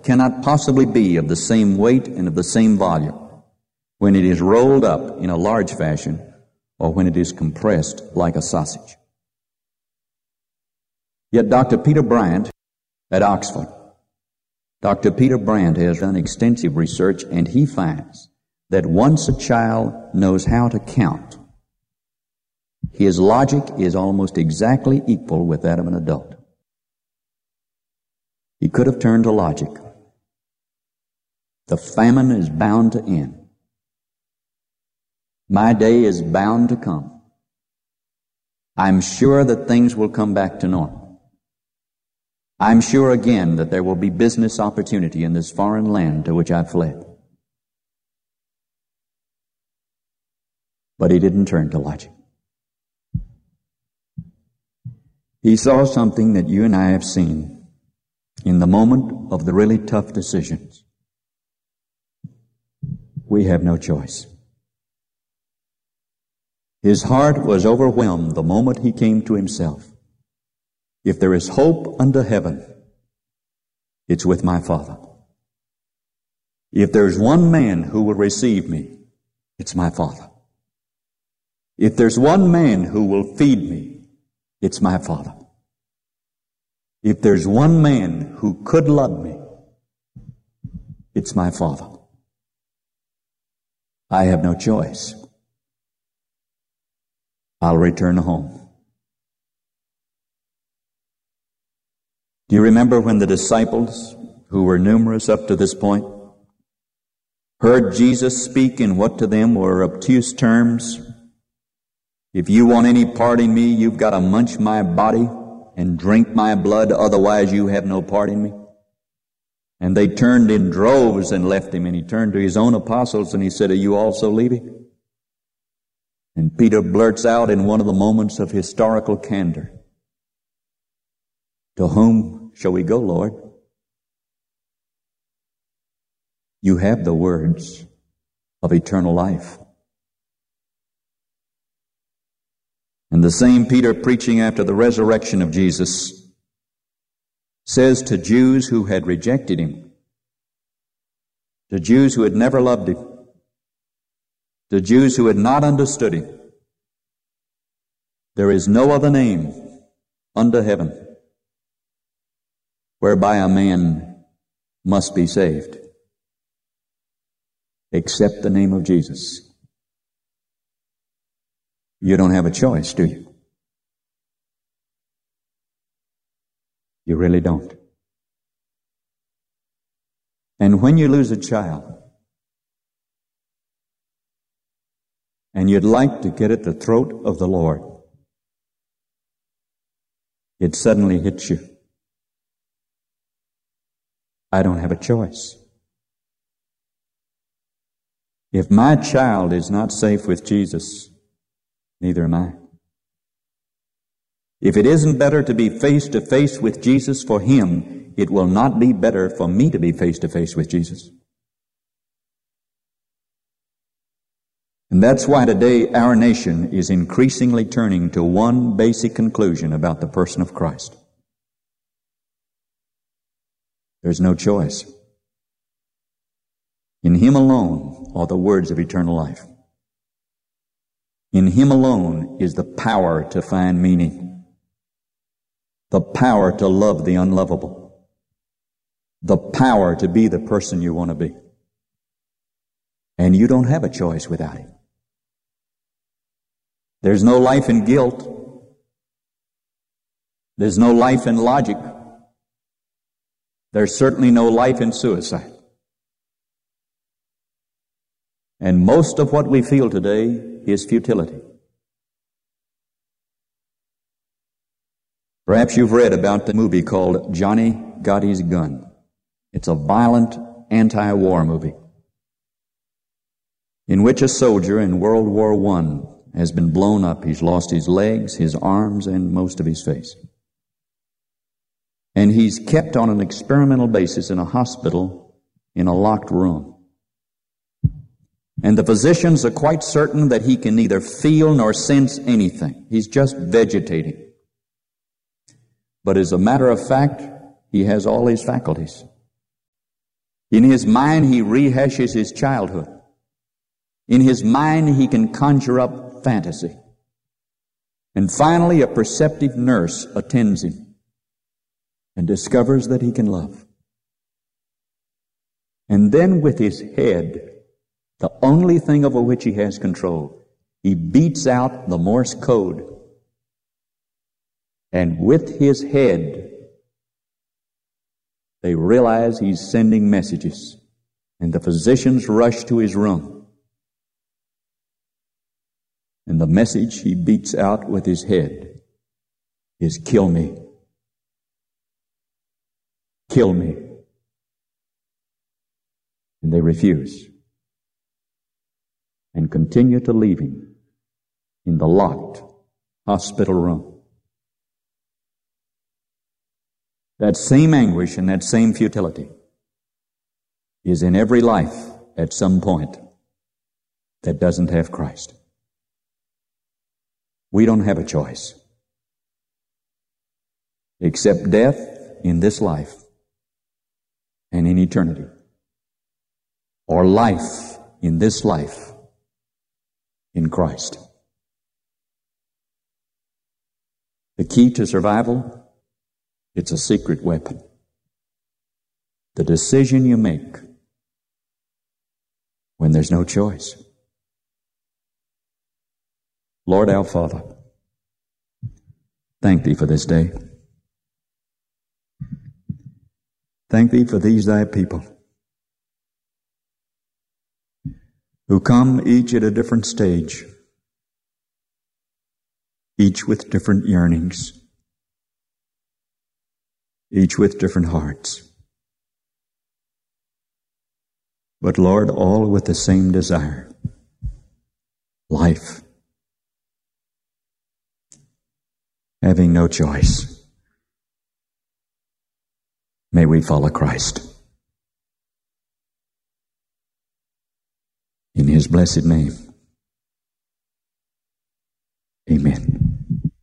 cannot possibly be of the same weight and of the same volume when it is rolled up in a large fashion or when it is compressed like a sausage. Yet Dr. Peter Bryant at Oxford, Dr. Peter Bryant has done extensive research, and he finds that once a child knows how to count, his logic is almost exactly equal with that of an adult. He could have turned to logic. The famine is bound to end. My day is bound to come. I'm sure that things will come back to normal. I'm sure again that there will be business opportunity in this foreign land to which I fled. But he didn't turn to logic. He saw something that you and I have seen in the moment of the really tough decisions. We have no choice. His heart was overwhelmed the moment he came to himself. If there is hope unto heaven, it's with my Father. If there's one man who will receive me, it's my Father. If there's one man who will feed me, it's my Father. If there's one man who could love me, it's my Father. I have no choice. I'll return home. Do you remember when the disciples, who were numerous up to this point, heard Jesus speak in what to them were obtuse terms? If you want any part in me, you've got to munch my body and drink my blood, otherwise you have no part in me. And they turned in droves and left him, and he turned to his own apostles and he said, are you also leaving? And Peter blurts out in one of the moments of historical candor, to whom shall we go, Lord? You have the words of eternal life. And the same Peter, preaching after the resurrection of Jesus, says to Jews who had rejected him, to Jews who had never loved him, to Jews who had not understood him, there is no other name under heaven whereby a man must be saved except the name of Jesus. You don't have a choice, do you? You really don't. And when you lose a child, and you'd like to get at the throat of the Lord, it suddenly hits you. I don't have a choice. If my child is not safe with Jesus, neither am I. If it isn't better to be face to face with Jesus for him, it will not be better for me to be face to face with Jesus. And that's why today our nation is increasingly turning to one basic conclusion about the person of Christ. There's no choice. In him alone are the words of eternal life. In him alone is the power to find meaning, the power to love the unlovable, the power to be the person you want to be. And you don't have a choice without him. There's no life in guilt. There's no life in logic. There's certainly no life in suicide. And most of what we feel today is futility. Perhaps you've read about the movie called Johnny Got His Gun. It's a violent anti-war movie in which a soldier in World War I has been blown up. He's lost his legs, his arms, and most of his face. And he's kept on an experimental basis in a hospital in a locked room. And the physicians are quite certain that he can neither feel nor sense anything. He's just vegetating. But as a matter of fact, he has all his faculties. In his mind, he rehashes his childhood. In his mind, he can conjure up fantasy. And finally, a perceptive nurse attends him and discovers that he can love. And then with his head, the only thing over which he has control, he beats out the Morse code. And with his head, they realize he's sending messages. And the physicians rush to his room. And the message he beats out with his head is, kill me. Kill me. And they refuse and continue to leave him in the locked hospital room. That same anguish and that same futility is in every life at some point that doesn't have Christ. We don't have a choice except death in this life and in eternity, or life in this life in Christ. The key to survival, it's a secret weapon. The decision you make when there's no choice. Lord our Father, thank Thee for this day. Thank Thee for these Thy people who come each at a different stage, each with different yearnings, each with different hearts. But Lord, all with the same desire, life. Having no choice, may we follow Christ. In His blessed name.